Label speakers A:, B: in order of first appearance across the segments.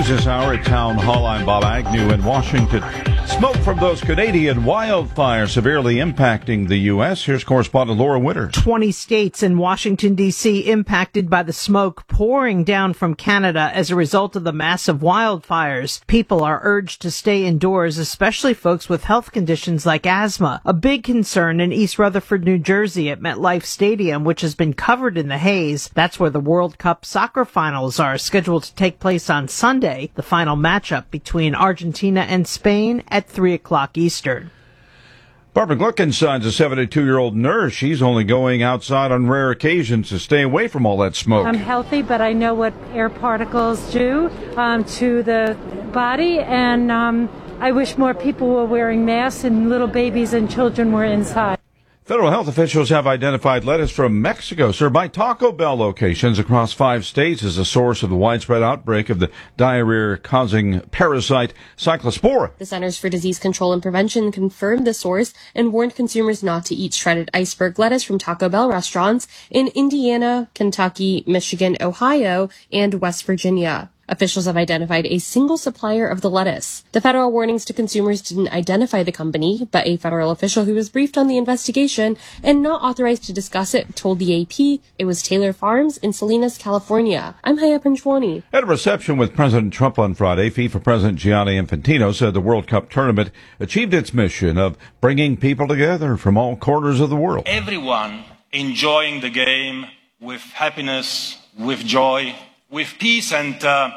A: news this hour at Town Hall. I'm Bob Agnew in Washington. Smoke from those Canadian wildfires severely impacting the U.S. Here's correspondent Laura Winter.
B: 20 states and Washington, D.C. impacted by the smoke pouring down from Canada as a result of the massive wildfires. People are urged to stay indoors, especially folks with health conditions like asthma. A big concern in East Rutherford, New Jersey at MetLife Stadium, which has been covered in the haze. That's where the World Cup soccer finals are scheduled to take place on Sunday. The final matchup between Argentina and Spain at 3 o'clock Eastern.
A: Barbara Glickenstein's a 72-year-old nurse. She's only going outside on rare occasions to stay away from all that smoke.
C: I'm healthy, but I know what air particles do to the body, and I wish more people were wearing masks and little babies and children were inside.
A: Federal health officials have identified lettuce from Mexico served by Taco Bell locations across 5 states as a source of the widespread outbreak of the diarrhea-causing parasite Cyclospora.
D: The Centers for Disease Control and Prevention confirmed the source and warned consumers not to eat shredded iceberg lettuce from Taco Bell restaurants in Indiana, Kentucky, Michigan, Ohio, and West Virginia. Officials have identified a single supplier of the lettuce. The federal warnings to consumers didn't identify the company, but a federal official who was briefed on the investigation and not authorized to discuss it told the AP it was Taylor Farms in Salinas, California. I'm Haya Panjwani.
A: At a reception with President Trump on Friday, FIFA President Gianni Infantino said the World Cup tournament achieved its mission of bringing people together from all corners of the world.
E: Everyone enjoying the game with happiness, with joy, with peace, and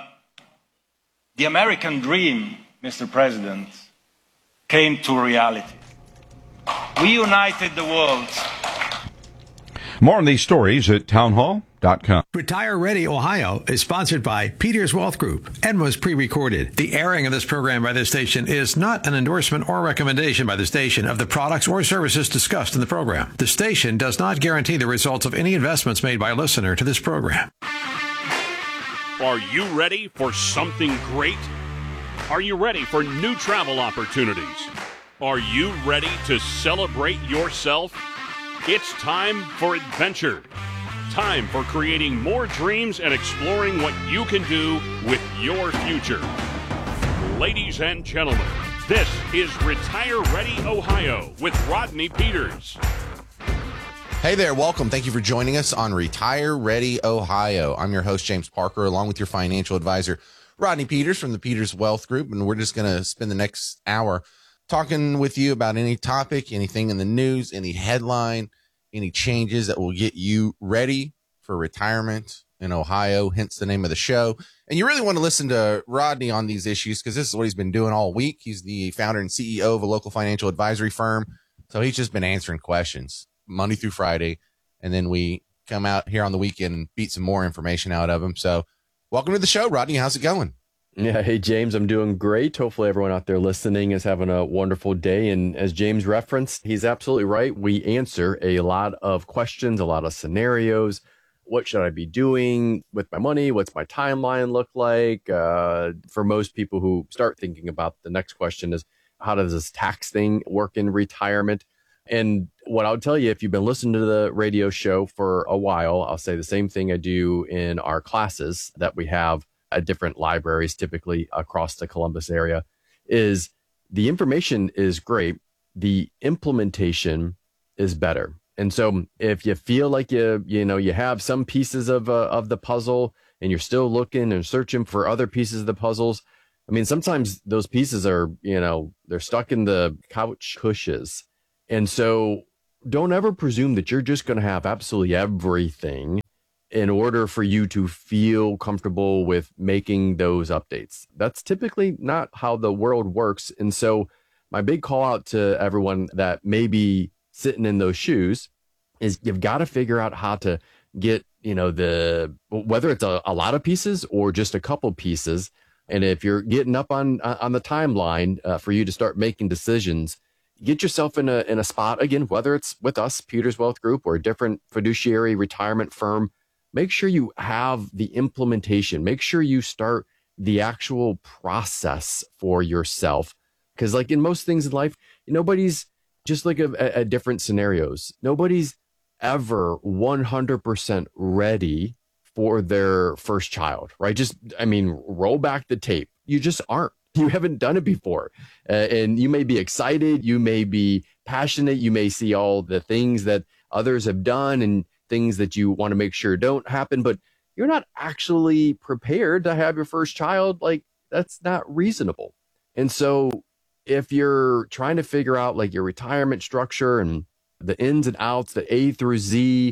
E: the American dream, Mr. President, came to reality. We united the world.
A: More on these stories at townhall.com.
F: Retire Ready Ohio is sponsored by Peters Wealth Group and was pre-recorded. The airing of this program by this station is not an endorsement or recommendation by the station of the products or services discussed in the program. The station does not guarantee the results of any investments made by a listener to this program.
G: Are you ready for something great? Are you ready for new travel opportunities? Are you ready to celebrate yourself? It's time for adventure. Time for creating more dreams and exploring what you can do with your future. Ladies and gentlemen, this is Retire Ready Ohio with Rodney Peters.
H: Hey there, welcome. Thank you for joining us on Retire Ready Ohio. I'm your host, James Parker, along with your financial advisor, Rodney Peters from the Peters Wealth Group, and we're just going to spend the next hour talking with you about any topic, anything in the news, any headline, any changes that will get you ready for retirement in Ohio, hence the name of the show. And you really want to listen to Rodney on these issues because this is what he's been doing all week. He's the founder and CEO of a local financial advisory firm, so he's just been answering questions Monday through Friday, and then we come out here on the weekend and beat some more information out of him. So welcome to the show, Rodney. How's it going?
I: Yeah. Hey, James, I'm doing great. Hopefully everyone out there listening is having a wonderful day. And as James referenced, he's absolutely right. We answer a lot of questions, a lot of scenarios. What should I be doing with my money? What's my timeline look like? For most people who start thinking about the next question is, how does this tax thing work in retirement? And what I'll tell you, if you've been listening to the radio show for a while, I'll say the same thing I do in our classes that we have at different libraries, typically across the Columbus area, is the information is great. The implementation is better. And so if you feel like you have some pieces of the puzzle and you're still looking and searching for other pieces of the puzzles, I mean, sometimes those pieces are, they're stuck in the couch cushions. And so don't ever presume that you're just going to have absolutely everything in order for you to feel comfortable with making those updates. That's typically not how the world works. And so my big call out to everyone that may be sitting in those shoes is you've got to figure out how to get, whether it's a lot of pieces or just a couple pieces. And if you're getting up on the timeline for you to start making decisions, get yourself in a spot, again, whether it's with us, Peters Wealth Group, or a different fiduciary retirement firm. Make sure you have the implementation. Make sure you start the actual process for yourself. Because like in most things in life, nobody's just like at different scenarios. Nobody's ever 100% ready for their first child, right? Just, I mean, roll back the tape. You just aren't. You haven't done it before. And you may be excited. You may be passionate. You may see all the things that others have done and things that you want to make sure don't happen, but you're not actually prepared to have your first child. Like, that's not reasonable. And so if you're trying to figure out like your retirement structure and the ins and outs, the A through Z,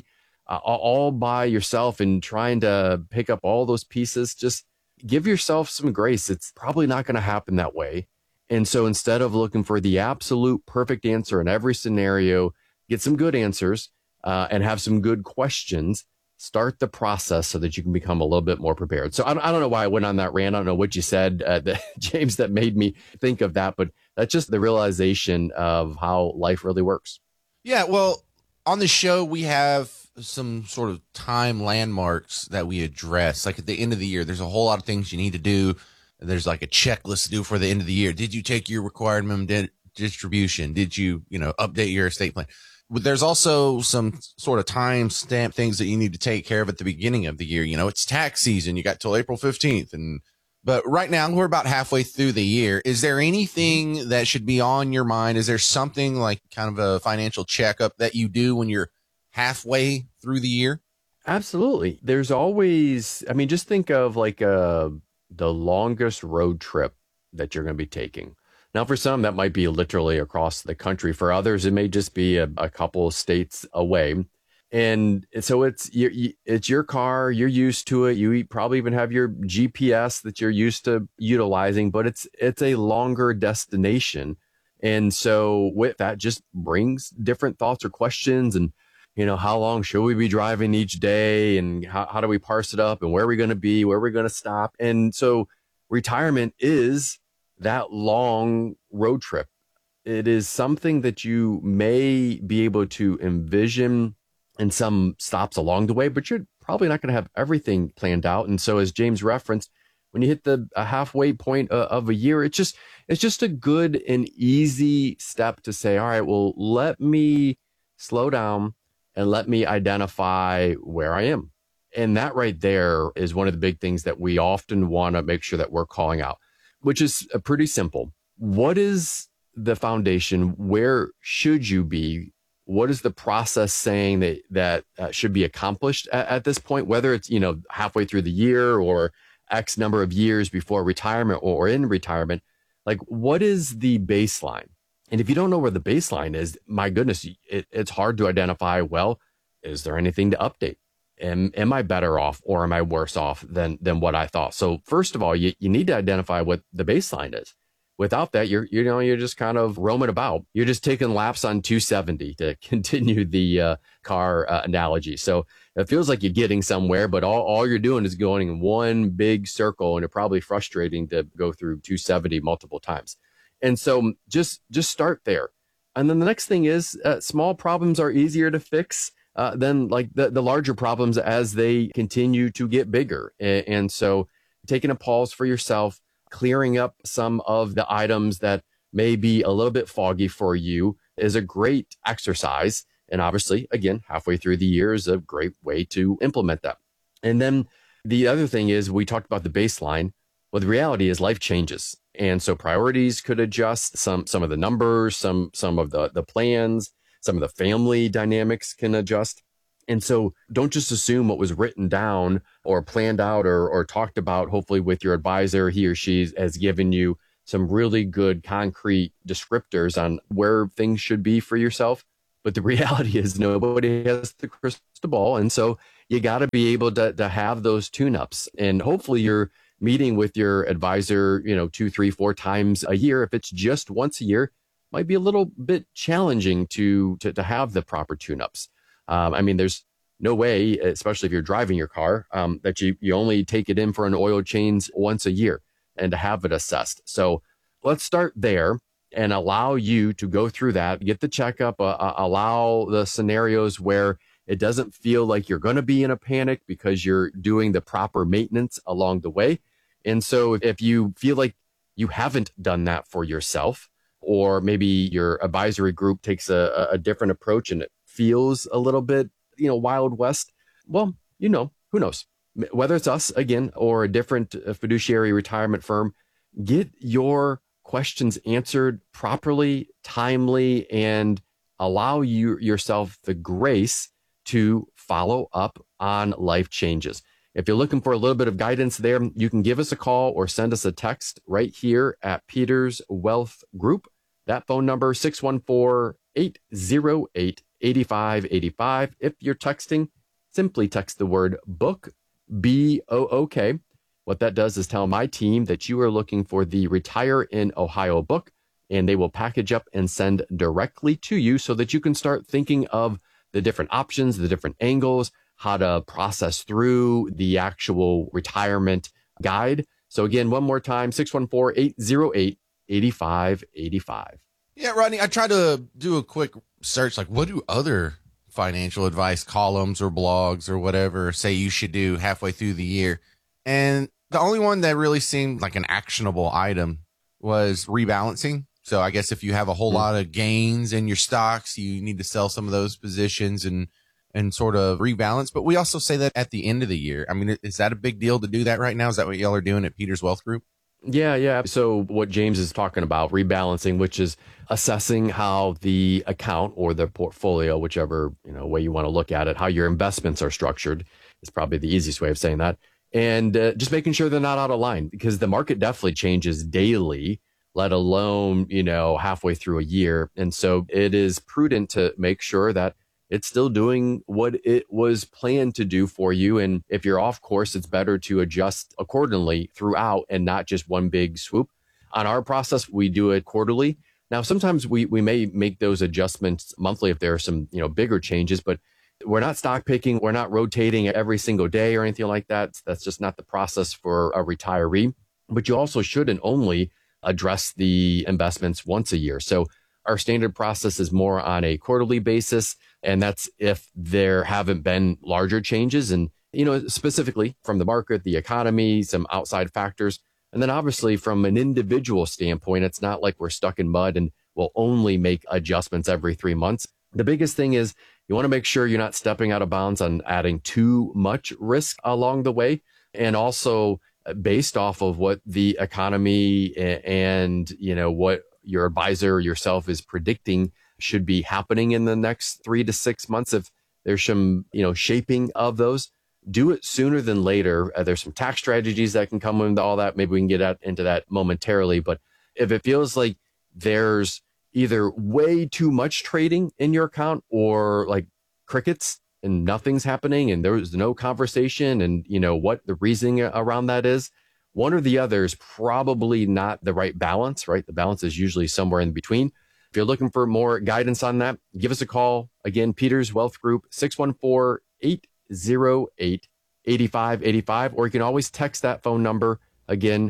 I: all by yourself and trying to pick up all those pieces, just give yourself some grace. It's probably not going to happen that way. And so instead of looking for the absolute perfect answer in every scenario, get some good answers and have some good questions. Start the process so that you can become a little bit more prepared. So I don't know why I went on that rant. I don't know what you said, James, that made me think of that, but that's just the realization of how life really works.
H: Yeah, well, on the show, we have some sort of time landmarks that we address. Like at the end of the year, there's a whole lot of things you need to do. There's like a checklist to do for the end of the year. Did you take your required minimum distribution? Did you, update your estate plan? But there's also some sort of time stamp things that you need to take care of at the beginning of the year. It's tax season. You got till April 15th. But right now we're about halfway through the year. Is there anything that should be on your mind? Is there something like kind of a financial checkup that you do when you're halfway through the year?
I: Absolutely. There's always, just think of like the longest road trip that you're going to be taking. Now, for some, that might be literally across the country. For others, it may just be a couple of states away. And so it's your car. You're used to it. You probably even have your GPS that you're used to utilizing, but it's a longer destination. And so with that just brings different thoughts or questions. And, how long should we be driving each day? And how do we parse it up? And where are we going to be? Where are we going to stop? And so retirement is that long road trip. It is something that you may be able to envision in some stops along the way, but you're probably not going to have everything planned out. And so as James referenced, when you hit the halfway point of a year, it's just a good and easy step to say, all right, well, let me slow down and let me identify where I am. And that right there is one of the big things that we often want to make sure that we're calling out, which is pretty simple. What is the foundation? Where should you be? What is the process saying that should be accomplished at this point, whether it's, halfway through the year or X number of years before retirement or in retirement? Like, what is the baseline? And if you don't know where the baseline is, my goodness, it's hard to identify, well, is there anything to update? Am I better off or am I worse off than what I thought? So first of all, you need to identify what the baseline is. Without that, you're just kind of roaming about. You're just taking laps on 270 to continue the car analogy. So it feels like you're getting somewhere, but all you're doing is going in one big circle, and it's probably frustrating to go through 270 multiple times. And so just start there. And then the next thing is small problems are easier to fix than like the larger problems as they continue to get bigger. And so taking a pause for yourself, clearing up some of the items that may be a little bit foggy for you is a great exercise. And obviously, again, halfway through the year is a great way to implement that. And then the other thing is, we talked about the baseline. Well, the reality is life changes. And so priorities could adjust, some of the numbers, some of the plans, some of the family dynamics can adjust. And so don't just assume what was written down or planned out or talked about, hopefully with your advisor. He or she has given you some really good concrete descriptors on where things should be for yourself. But the reality is nobody has the crystal ball. And so you got to be able to have those tune-ups. And hopefully you're meeting with your advisor, 2, 3, 4 times a year. If it's just once a year, might be a little bit challenging to have the proper tune-ups. There's no way, especially if you're driving your car, that you only take it in for an oil change once a year and to have it assessed. So let's start there and allow you to go through that, get the checkup, allow the scenarios where it doesn't feel like you're going to be in a panic because you're doing the proper maintenance along the way. And so if you feel like you haven't done that for yourself, or maybe your advisory group takes a different approach and it feels a little bit, Wild West, well, who knows? whether it's us again or a different fiduciary retirement firm, get your questions answered properly, timely, and allow yourself the grace to follow up on life changes. If you're looking for a little bit of guidance there, you can give us a call or send us a text right here at Peters Wealth Group. That phone number, 614-808-8585. If you're texting, simply text the word book, B-O-O-K. What that does is tell my team that you are looking for the Retire in Ohio book, and they will package up and send directly to you so that you can start thinking of the different options, the different angles, how to process through the actual retirement guide. So again, one more time, 614-808-8585.
H: Yeah, Rodney, I tried to do a quick search, like what do other financial advice columns or blogs or whatever say you should do halfway through the year. And the only one that really seemed like an actionable item was rebalancing. So I guess if you have a whole lot of gains in your stocks, you need to sell some of those positions and sort of rebalance. But we also say that at the end of the year. I mean, is that a big deal to do that right now? Is that what y'all are doing at Peters Wealth Group?
I: Yeah. So what James is talking about, rebalancing, which is assessing how the account or the portfolio, whichever way you want to look at it, how your investments are structured is probably the easiest way of saying that. And just making sure they're not out of line, because the market definitely changes daily, let alone, halfway through a year. And so it is prudent to make sure that it's still doing what it was planned to do for you. And if you're off course, it's better to adjust accordingly throughout and not just one big swoop. On our process, we do it quarterly. Now, sometimes we may make those adjustments monthly if there are some, bigger changes, but we're not stock picking. We're not rotating every single day or anything like that. That's just not the process for a retiree. But you also shouldn't only address the investments once a year. So our standard process is more on a quarterly basis. And that's if there haven't been larger changes and, specifically from the market, the economy, some outside factors. And then obviously from an individual standpoint, it's not like we're stuck in mud and we'll only make adjustments every 3 months. The biggest thing is you want to make sure you're not stepping out of bounds on adding too much risk along the way. And also based off of what the economy and, what your advisor yourself is predicting should be happening in the next 3 to 6 months. If there's some, shaping of those, do it sooner than later. There's some tax strategies that can come into all that. Maybe we can get into that momentarily. But if it feels like there's either way too much trading in your account or like crickets and nothing's happening and there's no conversation and what the reasoning around that is, one or the other is probably not the right balance, right? The balance is usually somewhere in between. If you're looking for more guidance on that, give us a call. Again, Peters Wealth Group, 614-808-8585, or you can always text that phone number. Again,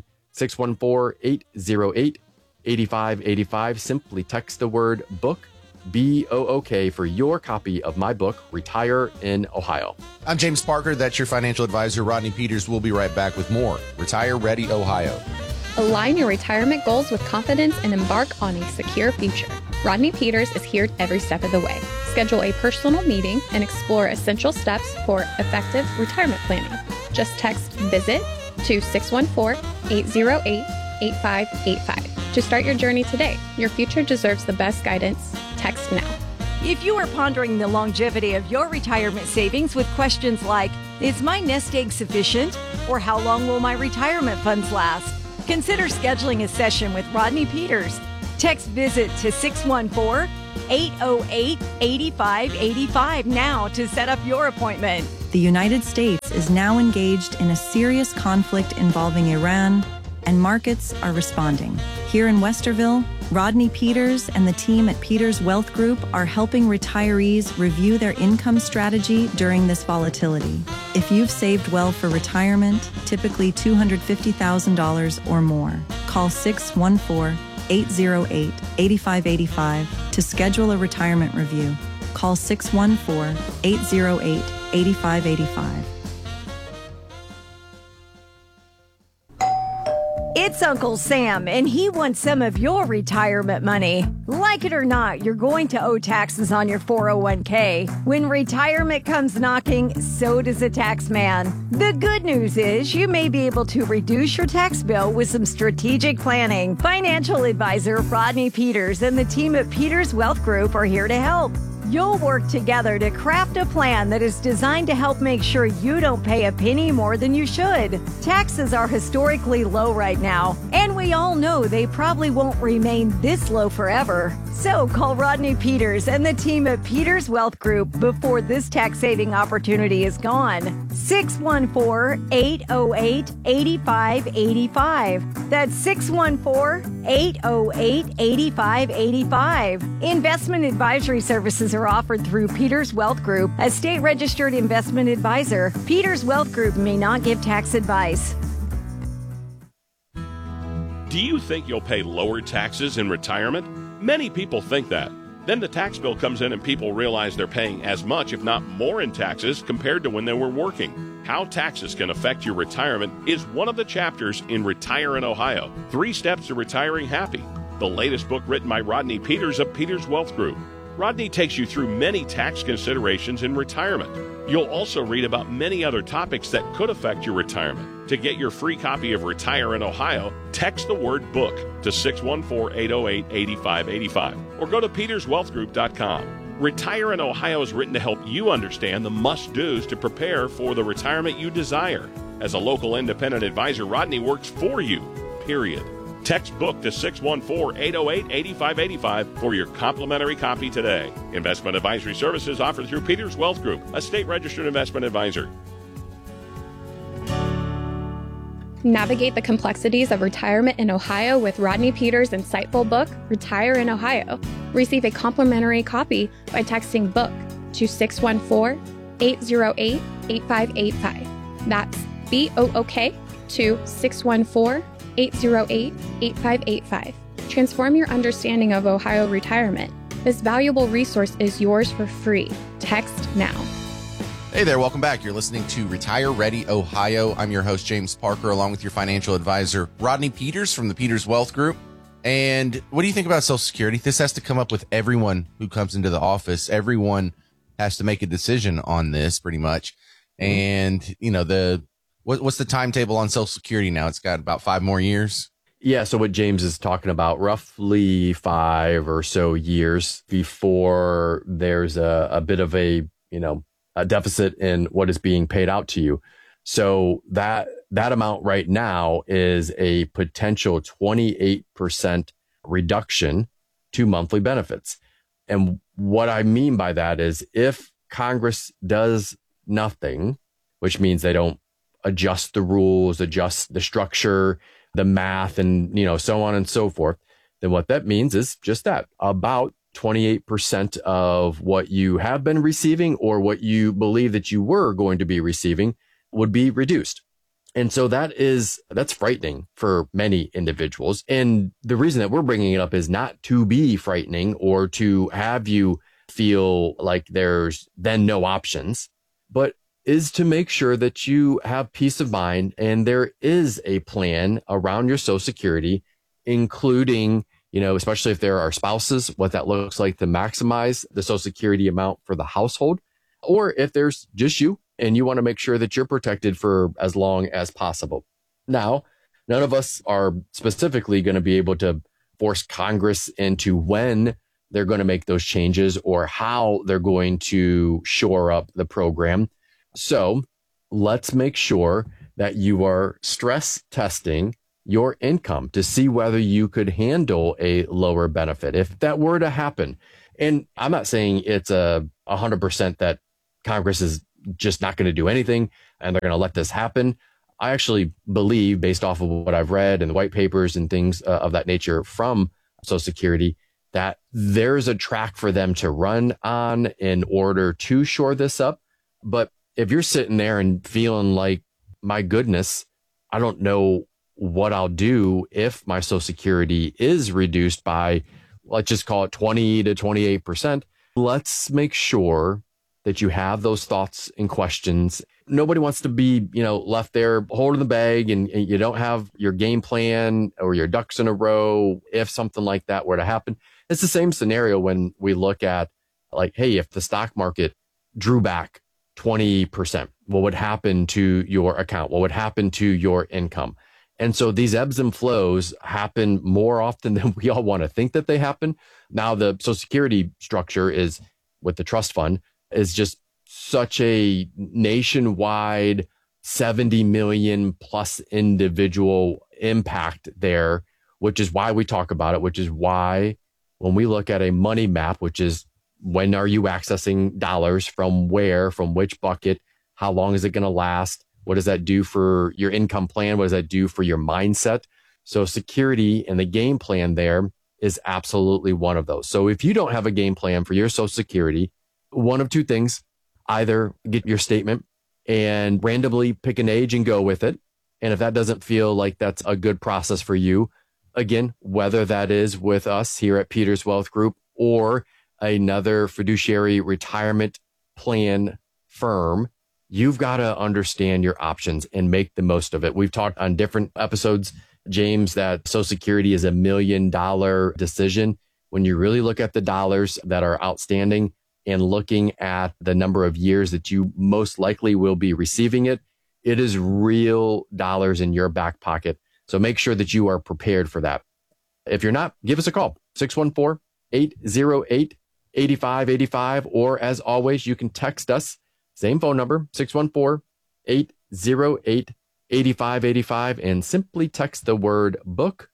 I: 614-808-8585. Simply text the word book, B-O-O-K, for your copy of my book, Retire in Ohio.
H: I'm James Parker. That's your financial advisor, Rodney Peters. We'll be right back with more Retire Ready Ohio.
J: Align your retirement goals with confidence and embark on a secure future. Rodney Peters is here every step of the way. Schedule a personal meeting and explore essential steps for effective retirement planning. Just text VISIT to 614-808-8585 to start your journey today. Your future deserves the best guidance. Text now.
K: If you are pondering the longevity of your retirement savings with questions like, is my nest egg sufficient? Or how long will my retirement funds last? Consider scheduling a session with Rodney Peters. Text VISIT to 614-808-8585 now to set up your appointment.
L: The United States is now engaged in a serious conflict involving Iran, and markets are responding. Here in Westerville, Rodney Peters and the team at Peters Wealth Group are helping retirees review their income strategy during this volatility. If you've saved well for retirement, typically $250,000 or more, call 614-808-8585 to schedule a retirement review. Call 614-808-8585.
K: It's Uncle Sam, and he wants some of your retirement money. Like it or not, you're going to owe taxes on your 401k. When retirement comes knocking, so does a tax man. The good news is you may be able to reduce your tax bill with some strategic planning. Financial advisor Rodney Peters and the team at Peters Wealth Group are here to help. You'll work together to craft a plan that is designed to help make sure you don't pay a penny more than you should. Taxes are historically low right now, and we all know they probably won't remain this low forever. So call Rodney Peters and the team at Peters Wealth Group before this tax-saving opportunity is gone. 614-808-8585. That's 614-808-8585. Investment advisory services are offered through Peters Wealth Group, a state-registered investment advisor. Peters Wealth Group may not give tax advice.
G: Do you think you'll pay lower taxes in retirement? Many people think that. Then the tax bill comes in and people realize they're paying as much, if not more, in taxes compared to when they were working. How taxes can affect your retirement is one of the chapters in Retire in Ohio, 3 Steps to Retiring Happy, the latest book written by Rodney Peters of Peters Wealth Group. Rodney takes you through many tax considerations in retirement. You'll also read about many other topics that could affect your retirement. To get your free copy of Retire in Ohio, text the word book to 614-808-8585 or go to peterswealthgroup.com. Retire in Ohio is written to help you understand the must-dos to prepare for the retirement you desire. As a local independent advisor, Rodney works for you, period. Text book to 614-808-8585 for your complimentary copy today. Investment advisory services offered through Peters Wealth Group, a state-registered investment advisor.
J: Navigate the complexities of retirement in Ohio with Rodney Peters' insightful book, Retire in Ohio. Receive a complimentary copy by texting book to 614-808-8585. That's BOOK to 614-808-8585. Transform your understanding of Ohio retirement. This valuable resource is yours for free. Text now.
H: Hey there, welcome back. You're listening to Retire Ready Ohio. I'm your host, James Parker, along with your financial advisor, Rodney Peters from the Peters Wealth Group. And what do you think about Social Security? This has to come up with everyone who comes into the office. Everyone has to make a decision on this pretty much. And, you know, what's the timetable on Social Security now? It's got about 5 more years.
I: Yeah. So what James is talking about, roughly 5 or so years before there's a bit of a deficit in what is being paid out to you. So that amount right now is a potential 28% reduction to monthly benefits. And what I mean by that is if Congress does nothing, which means they don't adjust the rules, adjust the structure, the math, and, so on and so forth, then what that means is just that about 28% of what you have been receiving or what you believe that you were going to be receiving would be reduced. And so that's frightening for many individuals. And the reason that we're bringing it up is not to be frightening or to have you feel like there's then no options, but is to make sure that you have peace of mind and there is a plan around your Social Security, including especially if there are spouses, what that looks like to maximize the Social Security amount for the household, or if there's just you and you want to make sure that you're protected for as long as possible. Now, none of us are specifically going to be able to force Congress into when they're going to make those changes or how they're going to shore up the program. So let's make sure that you are stress testing your income to see whether you could handle a lower benefit if that were to happen. And I'm not saying it's 100% that Congress is just not going to do anything and they're going to let this happen. I actually believe, based off of what I've read and the white papers and things of that nature from Social Security, that there's a track for them to run on in order to shore this up. But if you're sitting there and feeling like, my goodness, I don't know what I'll do if my Social Security is reduced by, let's just call it 20 to 28%. Let's make sure that you have those thoughts and questions. Nobody wants to be, left there holding the bag and you don't have your game plan or your ducks in a row if something like that were to happen. It's the same scenario when we look at like, hey, if the stock market drew back 20%, what would happen to your account? What would happen to your income? And so these ebbs and flows happen more often than we all want to think that they happen. Now, the Social Security structure is with the trust fund is just such a nationwide 70 million plus individual impact there, which is why we talk about it, which is why when we look at a money map, which is when are you accessing dollars from where, from which bucket, how long is it going to last? What does that do for your income plan? What does that do for your mindset? So security and the game plan there is absolutely one of those. So if you don't have a game plan for your Social Security, one of two things: either get your statement and randomly pick an age and go with it. And if that doesn't feel like that's a good process for you, again, whether that is with us here at Peters Wealth Group or another fiduciary retirement plan firm, you've got to understand your options and make the most of it. We've talked on different episodes, James, that Social Security is $1 million decision. When you really look at the dollars that are outstanding and looking at the number of years that you most likely will be receiving it, it is real dollars in your back pocket. So make sure that you are prepared for that. If you're not, give us a call, 614-808-8585. Or as always, you can text us, same phone number, 614-808-8585, and simply text the word book,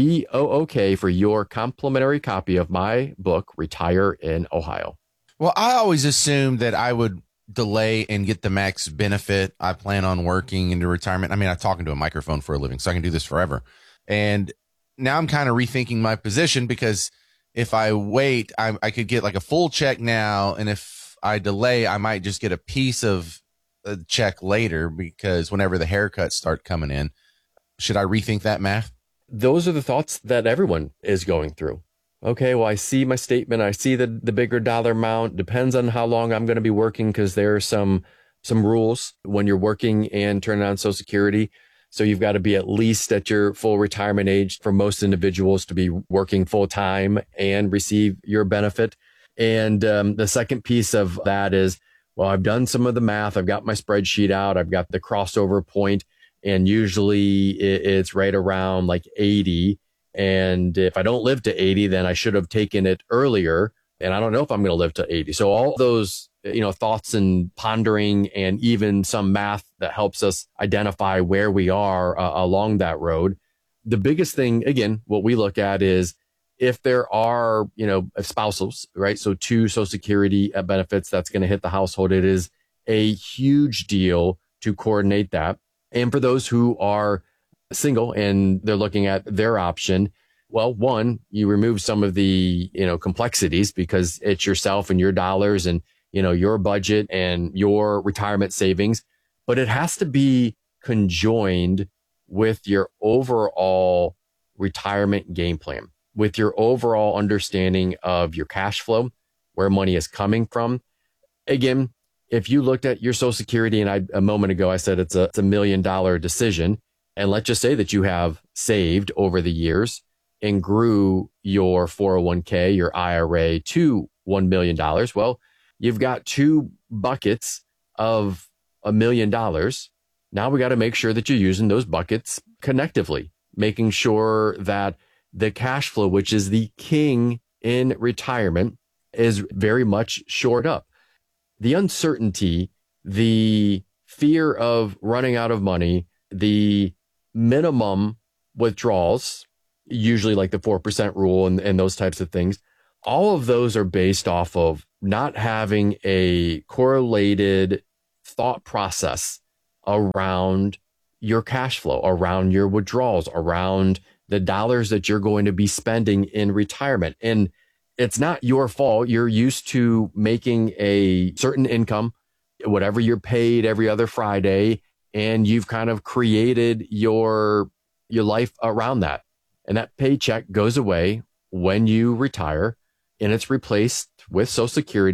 I: BOOK, for your complimentary copy of my book, Retire in Ohio.
H: Well, I always assumed that I would delay and get the max benefit. I plan on working into retirement. I mean, I'm talking to a microphone for a living, so I can do this forever. And now I'm kind of rethinking my position, because if I wait, I could get like a full check now. And if I delay, I might just get a piece of a check later, because whenever the haircuts start coming in, should I rethink that math?
I: Those are the thoughts that everyone is going through. Okay, well, I see my statement. I see the bigger dollar amount. Depends on how long I'm going to be working, because there are some rules when you're working and turning on Social Security. So you've got to be at least at your full retirement age for most individuals to be working full time and receive your benefit. And the second piece of that is, well, I've done some of the math. I've got my spreadsheet out. I've got the crossover point, and usually it's right around like 80. And if I don't live to 80, then I should have taken it earlier. And I don't know if I'm going to live to 80. So all those, thoughts and pondering, and even some math that helps us identify where we are along that road. The biggest thing, again, what we look at is if there are, spousals, right? So 2 Social Security benefits that's going to hit the household. It is a huge deal to coordinate that. And for those who are single and they're looking at their option, well, one, you remove some of the, complexities, because it's yourself and your dollars and, your budget and your retirement savings, but it has to be conjoined with your overall retirement game plan, with your overall understanding of your cash flow, where money is coming from. Again, if you looked at your Social Security, and a moment ago, I said it's a $1 million decision. And let's just say that you have saved over the years and grew your 401k, your IRA to $1 million. Well, you've got 2 buckets of $1 million. Now we got to make sure that you're using those buckets connectively, making sure that the cash flow, which is the king in retirement, is very much shored up. The uncertainty, the fear of running out of money, the minimum withdrawals, usually like the 4% rule and those types of things, all of those are based off of not having a correlated thought process around your cash flow, around your withdrawals, around the dollars that you're going to be spending in retirement. And it's not your fault. You're used to making a certain income, whatever you're paid every other Friday, and you've kind of created your life around that. And that paycheck goes away when you retire, and it's replaced with Social Security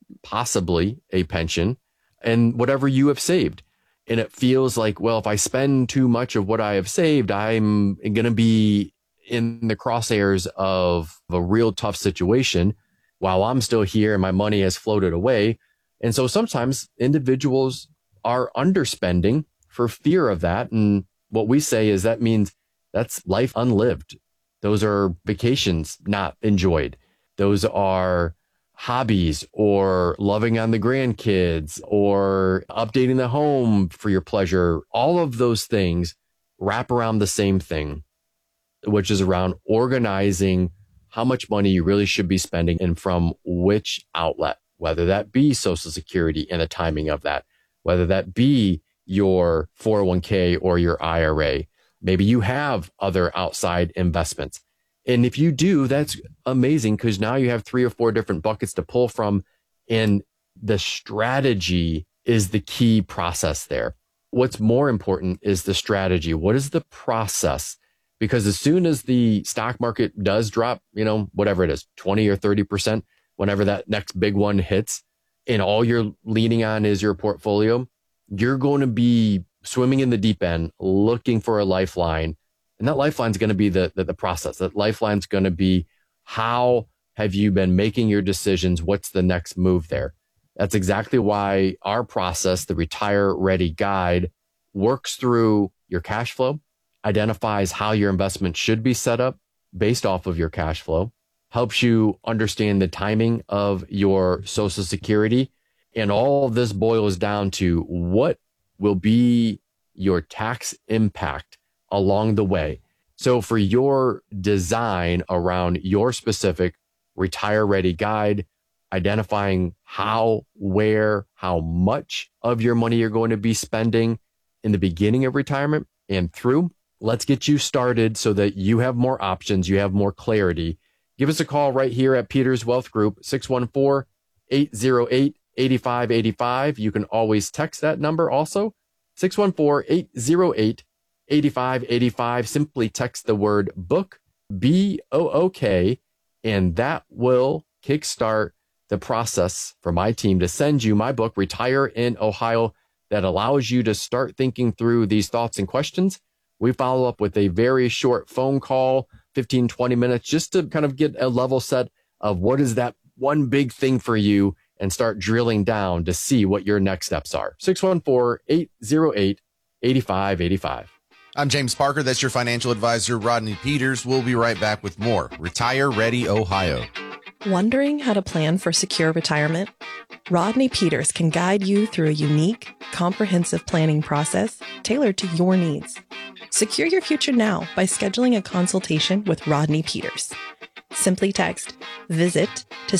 I: possibly a pension, and whatever you have saved. And it feels like, well, if I spend too much of what I have saved, I'm going to be in the crosshairs of a real tough situation while I'm still here and my money has floated away. And so sometimes individuals are underspending for fear of that. And what we say is that means that's life unlived. Those are vacations not enjoyed. Those are hobbies or loving on the grandkids or updating the home for your pleasure. All of those things wrap around the same thing, which is around organizing how much money you really should be spending and from which outlet, whether that be Social Security and the timing of that, whether that be your 401k or your IRA. Maybe you have other outside investments. And if you do, that's amazing because now you have 3 or 4 different buckets to pull from. And the strategy is the key process there. What's more important is the strategy. What is the process? Because as soon as the stock market does drop, whatever it is, 20 or 30%, whenever that next big one hits, and all you're leaning on is your portfolio, you're going to be swimming in the deep end, looking for a lifeline. And that lifeline is going to be the process. That lifeline is going to be, how have you been making your decisions? What's the next move there? That's exactly why our process, the Retire Ready Guide, works through your cash flow, identifies how your investment should be set up based off of your cash flow, helps you understand the timing of your Social Security. And all of this boils down to what will be your tax impact along the way. So for your design around your specific Retire Ready Guide, identifying how, where, how much of your money you're going to be spending in the beginning of retirement and through, let's get you started so that you have more options, you have more clarity. Give us a call right here at Peters Wealth Group, 614-808-8585. You can always text that number also, 614-808-8585. Simply text the word book, BOOK, and that will kickstart the process for my team to send you my book, Retire in Ohio, that allows you to start thinking through these thoughts and questions. We follow up with a very short phone call, 15, 20 minutes, just to kind of get a level set of what is that one big thing for you and start drilling down to see what your next steps are. 614-808-8585.
H: I'm James Parker. That's your financial advisor, Rodney Peters. We'll be right back with more Retire Ready Ohio.
M: Wondering how to plan for secure retirement? Rodney Peters can guide you through a unique, comprehensive planning process tailored to your needs. Secure your future now by scheduling a consultation with Rodney Peters. Simply text VISIT to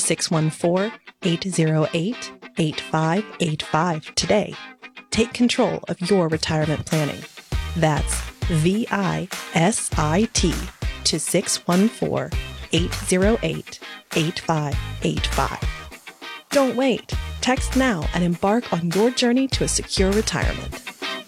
M: 614-808-8585 today. Take control of your retirement planning. That's VISIT to 614-808-8585. Don't wait. Text now and embark on your journey to a secure retirement.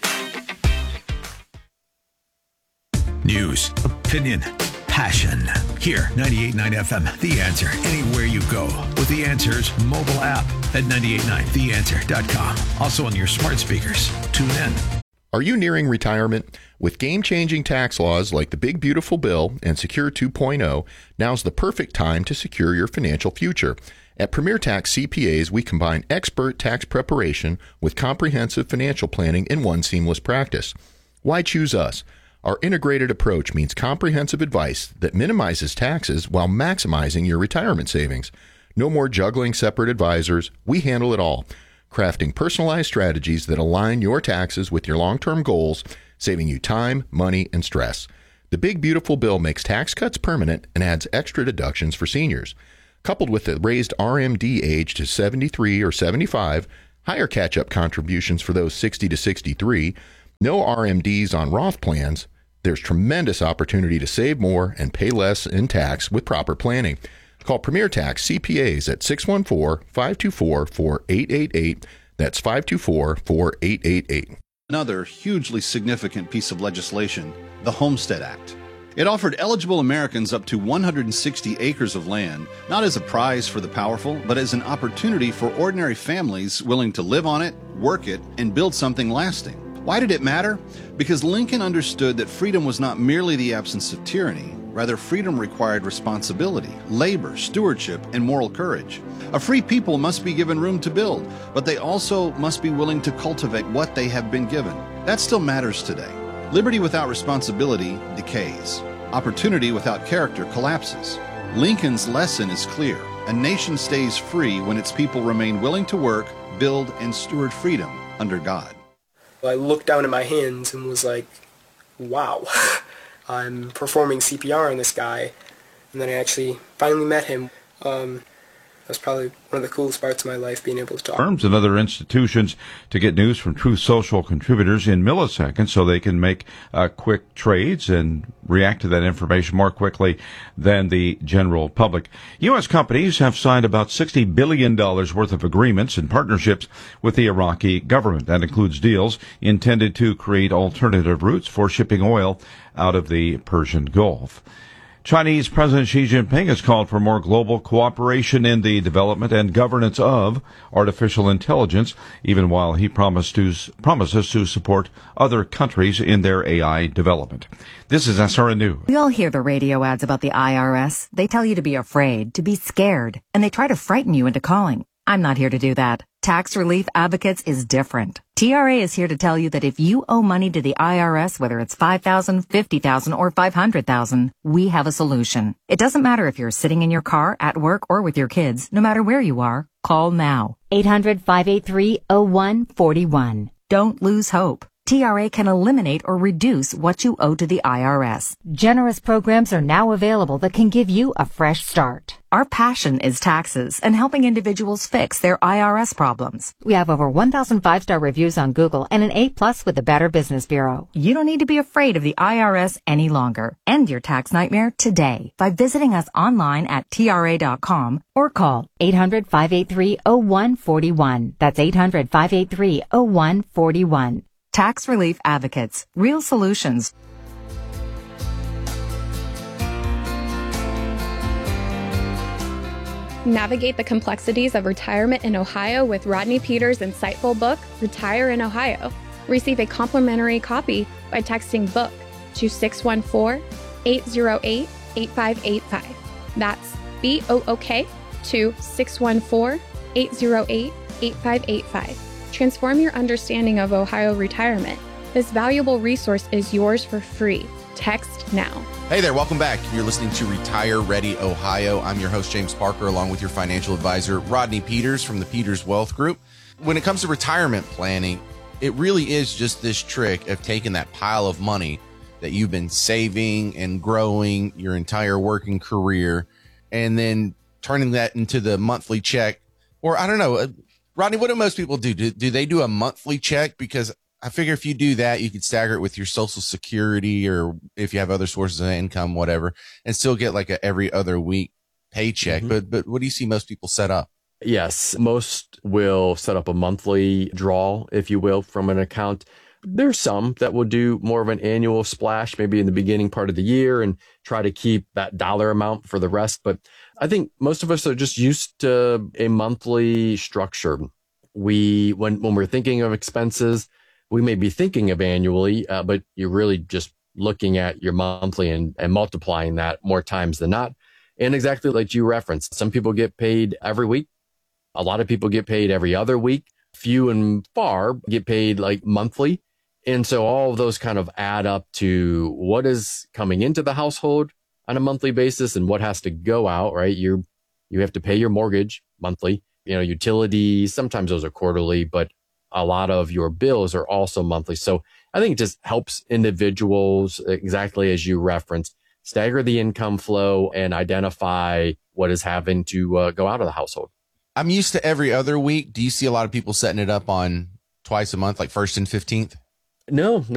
F: News, opinion, passion. Here, 98.9 FM, The Answer. Anywhere you go with The Answer's mobile app at 989theanswer.com. Also on your smart speakers. Tune in.
N: Are you nearing retirement? With game-changing tax laws like the Big Beautiful Bill and Secure 2.0, now's the perfect time to secure your financial future. At Premier Tax CPAs, we combine expert tax preparation with comprehensive financial planning in one seamless practice. Why choose us? Our integrated approach means comprehensive advice that minimizes taxes while maximizing your retirement savings. No more juggling separate advisors. We handle it all, crafting personalized strategies that align your taxes with your long-term goals, saving you time, money, and stress. The Big Beautiful Bill makes tax cuts permanent and adds extra deductions for seniors. Coupled with the raised RMD age to 73 or 75, higher catch-up contributions for those 60 to 63, no RMDs on Roth plans, there's tremendous opportunity to save more and pay less in tax with proper planning. Call Premier Tax CPAs at 614-524-4888. That's 524-4888.
O: Another hugely significant piece of legislation, the Homestead Act. It offered eligible Americans up to 160 acres of land, not as a prize for the powerful, but as an opportunity for ordinary families willing to live on it, work it, and build something lasting. Why did it matter? Because Lincoln understood that freedom was not merely the absence of tyranny. Rather, freedom required responsibility, labor, stewardship, and moral courage. A free people must be given room to build, but they also must be willing to cultivate what they have been given. That still matters today. Liberty without responsibility decays. Opportunity without character collapses. Lincoln's lesson is clear. A nation stays free when its people remain willing to work, build, and steward freedom under God.
P: I looked down at my hands and was like, wow, I'm performing CPR on this guy. And then I actually finally met him. That's probably one of the coolest parts of my life, being able to talk.
A: Firms and other institutions to get news from Truth Social contributors in milliseconds so they can make quick trades and react to that information more quickly than the general public. U.S. companies have signed about $60 billion worth of agreements and partnerships with the Iraqi government. That includes deals intended to create alternative routes for shipping oil out of the Persian Gulf. Chinese President Xi Jinping has called for more global cooperation in the development and governance of artificial intelligence, even while he promises to support other countries in their AI development. This is SRN News.
Q: We all hear the radio ads about the IRS. They tell you to be afraid, to be scared, and they try to frighten you into calling. I'm not here to do that. Tax Relief Advocates is different. TRA is here to tell you that if you owe money to the IRS, whether it's $5,000, $50,000, or $500,000, we have a solution. It doesn't matter if you're sitting in your car, at work, or with your kids. No matter where you are, call now.
R: 800-583-0141.
Q: Don't lose hope. TRA can eliminate or reduce what you owe to the IRS.
R: Generous programs are now available that can give you a fresh start.
Q: Our passion is taxes and helping individuals fix their IRS problems.
R: We have over 1,000 5-star reviews on Google and an A+ with the Better Business Bureau.
Q: You don't need to be afraid of the IRS any longer. End your tax nightmare today by visiting us online at TRA.com
R: or call 800-583-0141. That's 800-583-0141.
Q: Tax Relief Advocates. Real solutions.
J: Navigate the complexities of retirement in Ohio with Rodney Peters' insightful book, Retire in Ohio. Receive a complimentary copy by texting BOOK to 614-808-8585. That's BOOK to 614-808-8585. Transform your understanding of Ohio retirement. This valuable resource is yours for free. Text now.
H: Hey there, welcome back. You're listening to Retire Ready Ohio. I'm your host, James Parker, along with your financial advisor, Rodney Peters from the Peters Wealth Group. When it comes to retirement planning, it really is just this trick of taking that pile of money that you've been saving and growing your entire working career and then turning that into the monthly check. Or I don't know, Rodney, what do most people do? Do they do a monthly check? Because I figure if you do that, you could stagger it with your Social Security or if you have other sources of income, whatever, and still get like a every other week paycheck. Mm-hmm. But what do you see most people set up?
I: Yes, most will set up a monthly draw, if you will, from an account. There's some that will do more of an annual splash, maybe in the beginning part of the year and try to keep that dollar amount for the rest. But I think most of us are just used to a monthly structure. When we're thinking of expenses, we may be thinking of annually, but you're really just looking at your monthly and multiplying that more times than not. And exactly like you referenced, some people get paid every week. A lot of people get paid every other week. Few and far get paid like monthly. And so all of those kind of add up to what is coming into the household on a monthly basis and what has to go out, right? You have to pay your mortgage monthly, utilities, sometimes those are quarterly, but a lot of your bills are also monthly. So I think it just helps individuals, exactly as you referenced, stagger the income flow and identify what is having to go out of the household.
H: I'm used to every other week. Do you see a lot of people setting it up on twice a month, like 1st and 15th?
I: No,